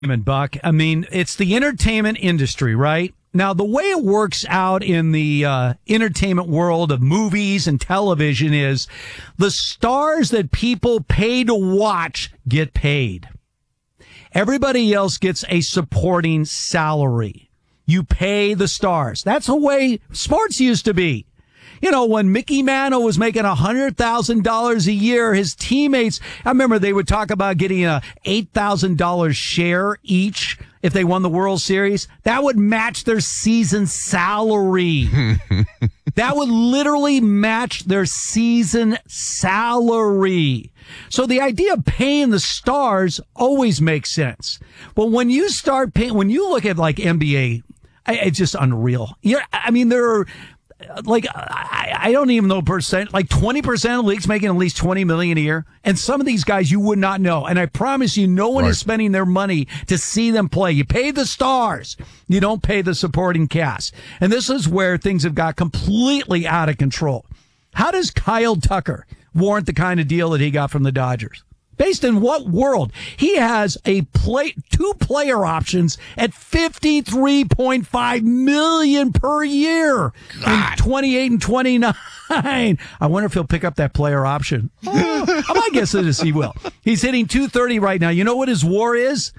Buck. I mean, it's the entertainment industry, right? Now, the way it works out in the entertainment world of movies and television is the stars that people pay to watch get paid. Everybody else gets a supporting salary. You pay the stars. That's the way sports used to be. You know, when Mickey Mantle was making $100,000 a year, his teammates, I remember they would talk about getting a $8,000 share each if they won the World Series. That would match their season salary. That would literally match their season salary. So the idea of paying the stars always makes sense. But when you start paying, when you look at like NBA, it's just unreal. I mean, there are, like, I don't even know percent, like 20% of leagues making at least $20 million a year. And some of these guys you would not know. And I promise you, no one is spending their money to see them play. You pay the stars. You don't pay the supporting cast. And this is where things have got completely out of control. How does Kyle Tucker warrant the kind of deal that he got from the Dodgers? Based in what world? He has two player options at $53.5 million per year in 28 and 29. I wonder if he'll pick up that player option. My guess is he will. He's hitting .230 right now. You know what his WAR is?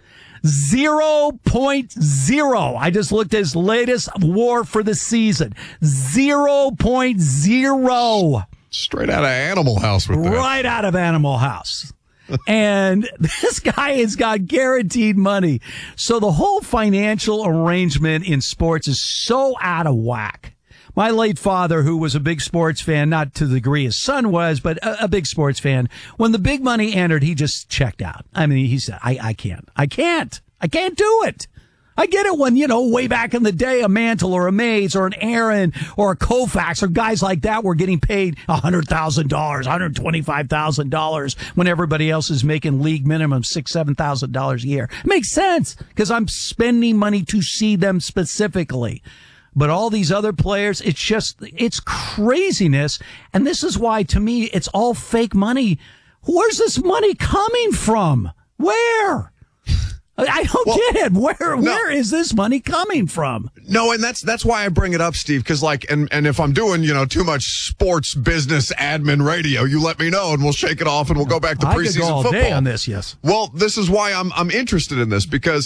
0.0. I just looked at his latest WAR for the season. 0.0. Straight out of Animal House with that. Right out of Animal House. And this guy has got guaranteed money. So the whole financial arrangement in sports is so out of whack. My late father, who was a big sports fan, not to the degree his son was, but a big sports fan, when the big money entered, he just checked out. I mean, he said, I can't do it. I get it when, way back in the day, a Mantle or a Mays or an Aaron or a Koufax or guys like that were getting paid $100,000, $125,000 when everybody else is making league minimum $6,000, $7,000 a year. It makes sense because I'm spending money to see them specifically. But all these other players, it's craziness. And this is why, to me, it's all fake money. Where's this money coming from? Where? I don't get it. Where is this money coming from? No, and that's why I bring it up, Steve, because and if I'm doing, too much sports business admin radio, you let me know and we'll shake it off and we'll go back to preseason I could go all football. Day on this, yes. Well, this is why I'm interested in this, because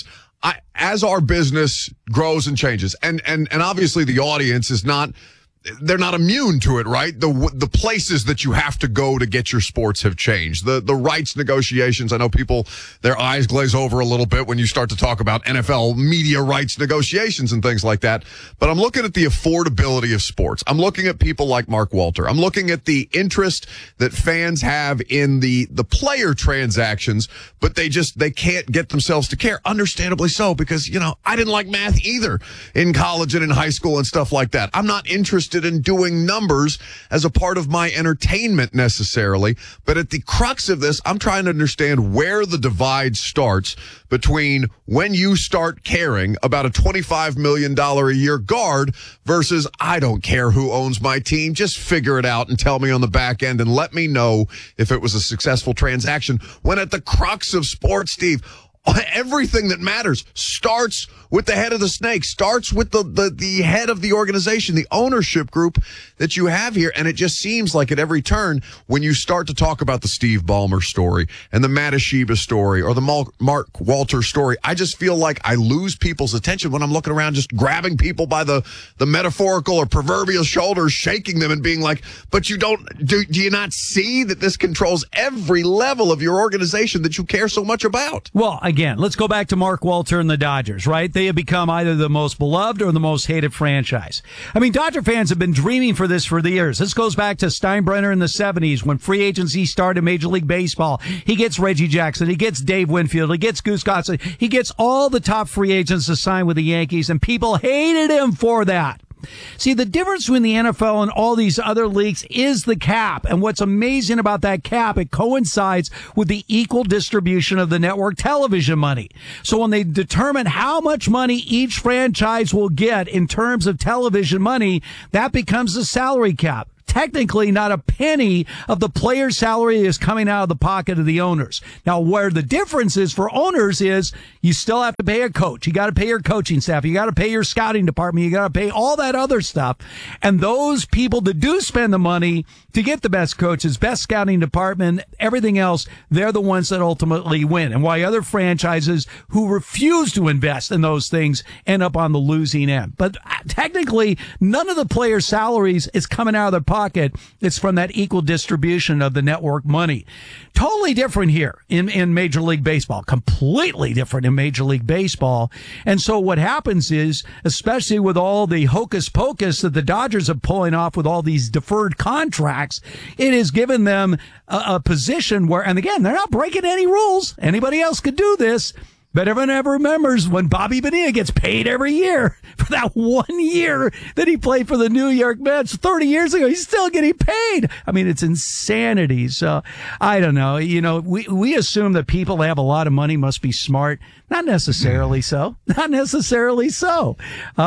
as our business grows and changes, and obviously the audience is not, they're not immune to it, right? The places that you have to go to get your sports have changed. The rights negotiations, I know people, their eyes glaze over a little bit when you start to talk about NFL media rights negotiations and things like that. But I'm looking at the affordability of sports. I'm looking at people like Mark Walter. I'm looking at the interest that fans have in the player transactions, but they can't get themselves to care. Understandably so, because, I didn't like math either in college and in high school and stuff like that. I'm not interested in doing numbers as a part of my entertainment necessarily. But at the crux of this, I'm trying to understand where the divide starts between when you start caring about a $25 million a year guard versus I don't care who owns my team. Just figure it out and tell me on the back end and let me know if it was a successful transaction. When at the crux of sports, Steve, everything that matters starts with the head of the snake, starts with the head of the organization, the ownership group that you have here. And it just seems like at every turn, when you start to talk about the Steve Ballmer story and the Matasheba story or the Mark Walter story, I just feel like I lose people's attention when I'm looking around just grabbing people by the metaphorical or proverbial shoulders, shaking them and being like, but do you not see that this controls every level of your organization that you care so much about? Well, again, let's go back to Mark Walter and the Dodgers, right? They have become either the most beloved or the most hated franchise. I mean, Dodger fans have been dreaming for this for the years. This goes back to Steinbrenner in the 70s when free agency started Major League Baseball. He gets Reggie Jackson. He gets Dave Winfield. He gets Goose Gossett. He gets all the top free agents to sign with the Yankees, and people hated him for that. See, the difference between the NFL and all these other leagues is the cap. And what's amazing about that cap, it coincides with the equal distribution of the network television money. So when they determine how much money each franchise will get in terms of television money, that becomes the salary cap. technically not a penny of the player's salary is coming out of the pocket of the owners. Now, where the difference is for owners is you still have to pay a coach. You got to pay your coaching staff. You got to pay your scouting department. You got to pay all that other stuff. And those people that do spend the money to get the best coaches, best scouting department, everything else, they're the ones that ultimately win. And why other franchises who refuse to invest in those things end up on the losing end. But technically, none of the players' salaries is coming out of their pocket. It's from that equal distribution of the network money. Totally different here in Major League Baseball. Completely different in Major League Baseball. And so what happens is, especially with all the hocus pocus that the Dodgers are pulling off with all these deferred contracts, it has given them a position where, and again, they're not breaking any rules. Anybody else could do this. But everyone ever remembers when Bobby Bonilla gets paid every year for that 1 year that he played for the New York Mets 30 years ago. He's still getting paid. I mean, it's insanity. So I don't know. You know, we assume that people that have a lot of money must be smart. Not necessarily so. Not necessarily so.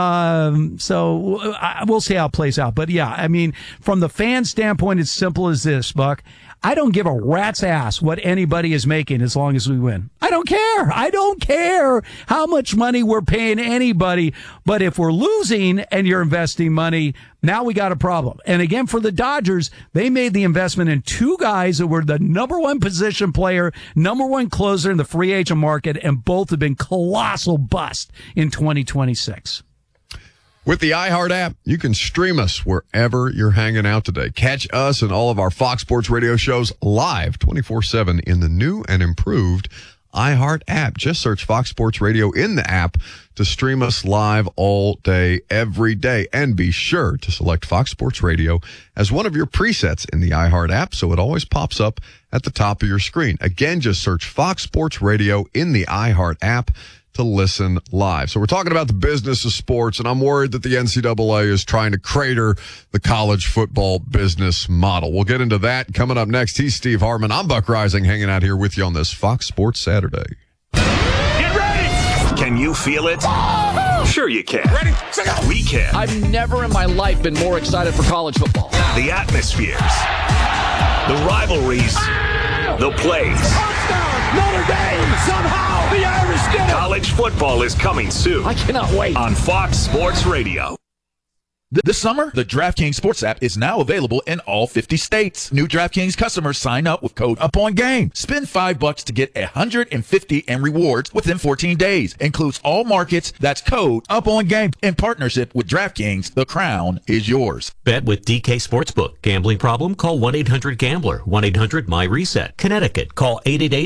So we'll see how it plays out. But yeah, I mean, from the fan standpoint, it's simple as this, Buck. I don't give a rat's ass what anybody is making as long as we win. I don't care. I don't care how much money we're paying anybody. But if we're losing and you're investing money, now we got a problem. And again, for the Dodgers, they made the investment in two guys that were the number one position player, number one closer in the free agent market, and both have been colossal bust in 2026. With the iHeart app, you can stream us wherever you're hanging out today. Catch us and all of our Fox Sports Radio shows live 24/7 in the new and improved iHeart app. Just search Fox Sports Radio in the app to stream us live all day, every day. And be sure to select Fox Sports Radio as one of your presets in the iHeart app so it always pops up at the top of your screen. Again, just search Fox Sports Radio in the iHeart app to listen live. So we're talking about the business of sports, and I'm worried that the NCAA is trying to crater the college football business model. We'll get into that coming up next. He's Steve Hartman. I'm Buck Rising, hanging out here with you on this Fox Sports Saturday. Get ready! Can you feel it? Sure you can. Ready? We can. I've never in my life been more excited for college football. The atmospheres, the rivalries, the plays. Touchdown, Notre Dame, somehow the Irish did it. College football is coming soon. I cannot wait. On Fox Sports Radio. This summer, the DraftKings Sports app is now available in all 50 states. New DraftKings customers sign up with code UPONGAME. Spend $5 to get $150 in rewards within 14 days. Includes all markets. That's code UPONGAME. In partnership with DraftKings, the crown is yours. Bet with DK Sportsbook. Gambling problem? Call 1-800-GAMBLER. 1-800-MY-RESET. Connecticut. Call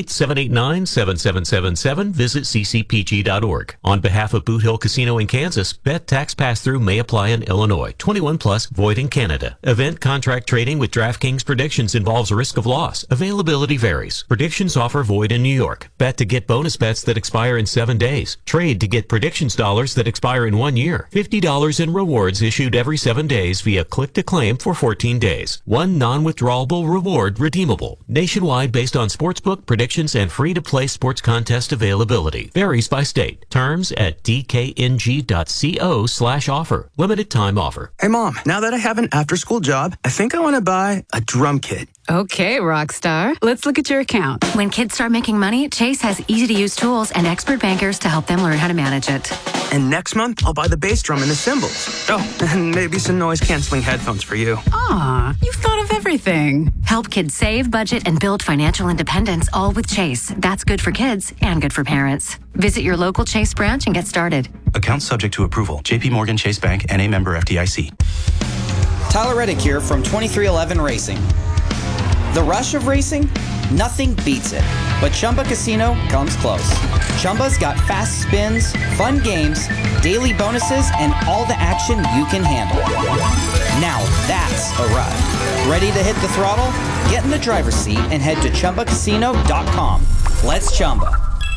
888-789-7777. Visit ccpg.org. On behalf of Boot Hill Casino in Kansas, bet tax pass-through may apply in Illinois. 21 plus, void in Canada. Event contract trading with DraftKings Predictions involves risk of loss. Availability varies. Predictions offer void in New York. Bet to get bonus bets that expire in 7 days. Trade to get predictions dollars that expire in 1 year. $50 in rewards issued every 7 days via click to claim for 14 days. One non-withdrawable reward redeemable. Nationwide based on sportsbook, predictions, and free-to-play sports contest availability. Varies by state. Terms at dkng.co/offer. Limited time offer. Hey, Mom, now that I have an after-school job, I think I want to buy a drum kit. Okay, Rockstar. Let's look at your account. When kids start making money, Chase has easy-to-use tools and expert bankers to help them learn how to manage it. And next month, I'll buy the bass drum and the cymbals. Oh, and maybe some noise-canceling headphones for you. Aw, you've thought of everything. Help kids save, budget, and build financial independence, all with Chase. That's good for kids and good for parents. Visit your local Chase branch and get started. Account subject to approval. J.P. Morgan Chase Bank, N.A. member FDIC. Tyler Reddick here from 2311 Racing. The rush of racing? Nothing beats it. But Chumba Casino comes close. Chumba's got fast spins, fun games, daily bonuses, and all the action you can handle. Now that's a ride. Ready to hit the throttle? Get in the driver's seat and head to ChumbaCasino.com. Let's Chumba.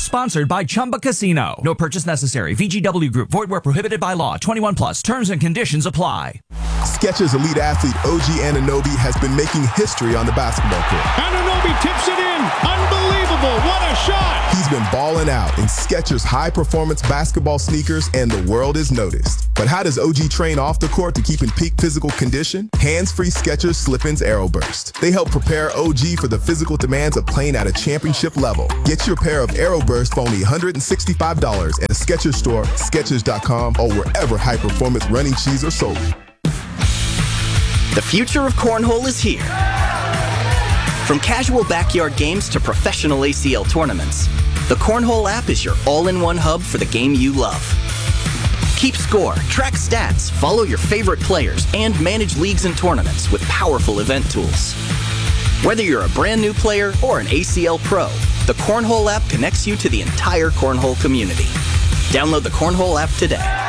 Sponsored by Chumba Casino. No purchase necessary. VGW Group. Void where prohibited by law. 21 plus. Terms and conditions apply. Skechers elite athlete OG Anunoby has been making history on the basketball court. Anunoby tips it in. Unbelievable. What a shot. He's been balling out in Skechers high-performance basketball sneakers, and the world is noticed. But how does OG train off the court to keep in peak physical condition? Hands-free Skechers Slip-ins AeroBurst. They help prepare OG for the physical demands of playing at a championship level. Get your pair of AeroBurst for only $165 at a Skechers store, Skechers.com, or wherever high-performance running shoes are sold. The future of cornhole is here. From casual backyard games to professional ACL tournaments, the Cornhole app is your all-in-one hub for the game you love. Keep score, track stats, follow your favorite players, and manage leagues and tournaments with powerful event tools. Whether you're a brand new player or an ACL pro, the Cornhole app connects you to the entire cornhole community. Download the Cornhole app today.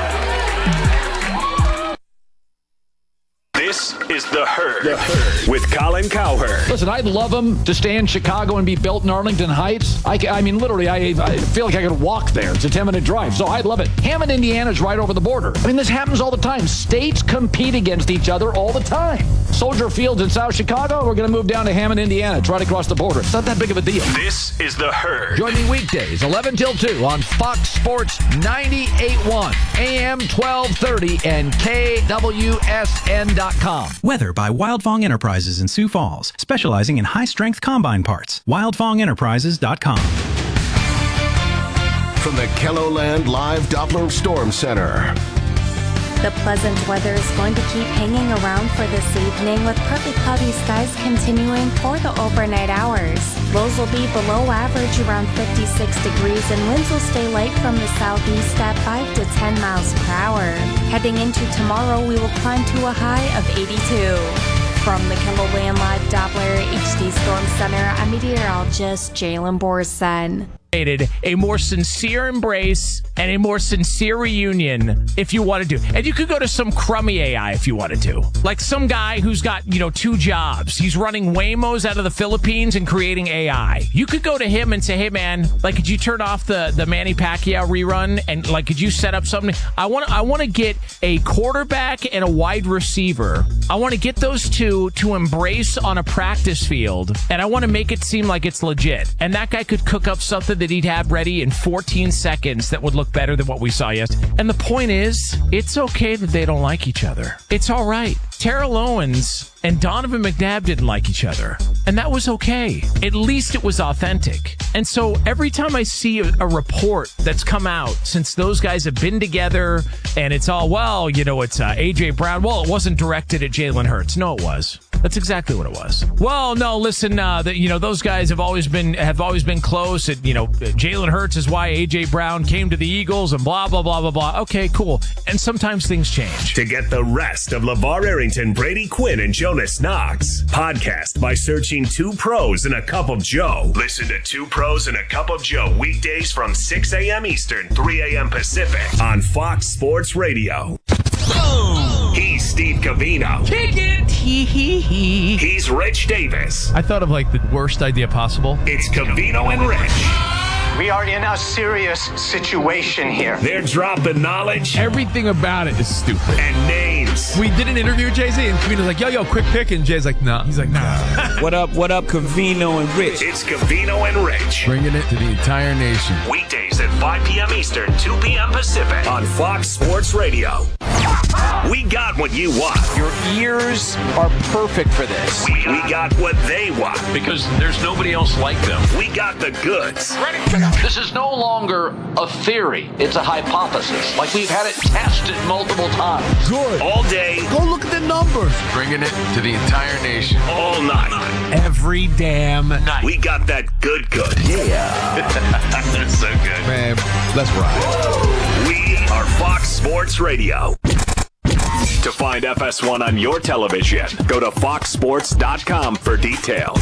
This is The Herd with Colin Cowherd. Listen, I'd love them to stay in Chicago and be built in Arlington Heights. I mean, literally, I feel like I could walk there. It's a 10-minute drive, so I'd love it. Hammond, Indiana is right over the border. I mean, this happens all the time. States compete against each other all the time. Soldier Field's in South Chicago. We're going to move down to Hammond, Indiana, try to cross the border. It's not that big of a deal. This is The Herd. Join me weekdays, 11 till 2 on Fox Sports 98.1, AM 1230, and KWSN.com. Weather by Wildfong Enterprises in Sioux Falls, specializing in high-strength combine parts. WildfongEnterprises.com. From the KELOLAND Live Doppler Storm Center. The pleasant weather is going to keep hanging around for this evening, with partly cloudy skies continuing for the overnight hours. Lows will be below average around 56 degrees, and winds will stay light from the southeast at 5 to 10 miles per hour. Heading into tomorrow, we will climb to a high of 82. From the KELOLAND Live Doppler HD Storm Center, I'm meteorologist Jalen Borson. A more sincere embrace and a more sincere reunion if you wanted to. And you could go to some crummy AI if you wanted to. Like some guy who's got, 2 jobs. He's running Waymos out of the Philippines and creating AI. You could go to him and say, hey man, could you turn off the Manny Pacquiao rerun and could you set up something? I want to get a quarterback and a wide receiver. I want to get those two to embrace on a practice field, and I want to make it seem like it's legit. And that guy could cook up something that he'd have ready in 14 seconds that would look better than what we saw yesterday. And the point is, it's okay that they don't like each other. It's all right. Terrell Owens and Donovan McNabb didn't like each other, and that was okay. At least it was authentic. And so every time I see a report that's come out since those guys have been together, and it's all, it's A.J. Brown. Well, it wasn't directed at Jalen Hurts. No, it was. That's exactly what it was. Well, no, listen, those guys have always been close. And, Jalen Hurts is why A.J. Brown came to the Eagles and blah, blah, blah, blah, blah. Okay, cool. And sometimes things change. To get the rest of LeVar Arrington, Brady Quinn, and Jonas Knox, podcast by searching 2 Pros and a Cup of Joe. Listen to 2 Pros and a Cup of Joe weekdays from 6 a.m. Eastern, 3 a.m. Pacific on Fox Sports Radio. He's Steve Covino. Kick it. He's Rich Davis. I thought of the worst idea possible. It's Covino and Rich. We are in a serious situation here. They're dropping knowledge. Everything about it is stupid. And names. We did an interview with Jay-Z, and Covino's like, yo, quick pick. And Jay's like, no. He's like, nah. What up, Covino and Rich? It's Covino and Rich. Bringing it to the entire nation. Weekdays at 5 p.m. Eastern, 2 p.m. Pacific on Fox Sports Radio. We got what you want. Your ears are perfect for this. We got what they want. Because there's nobody else like them. We got the goods. Ready? This is no longer a theory. It's a hypothesis. We've had it tested multiple times. Good. All day. Go look at the numbers. Bringing it to the entire nation. All night. Every damn night. We got that good. Yeah. That's so good. Man, let's ride. We are Fox Sports Radio. To find FS1 on your television, go to foxsports.com for details.